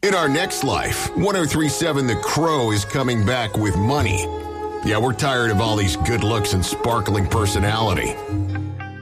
In our next life, 1037 The Crow is coming back with money. Yeah, we're tired of all these good looks and sparkling personality.